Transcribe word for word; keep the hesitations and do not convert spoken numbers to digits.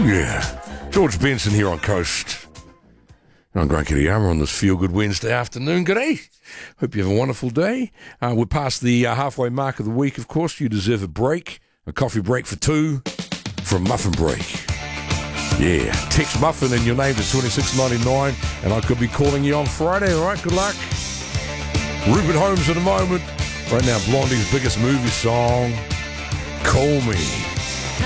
Yeah. George Benson here on Coast. And I'm Grant Kitayama on this Feel Good Wednesday afternoon. G'day. Hope you have a wonderful day. Uh, we're past the uh, halfway mark of the week, of course. You deserve a break, a coffee break for two from Muffin Break. Yeah. Text Muffin in your name to twenty-six ninety-nine, and I could be calling you on Friday, all right? Good luck. Rupert Holmes in a moment. Right now, Blondie's biggest movie song, Call Me.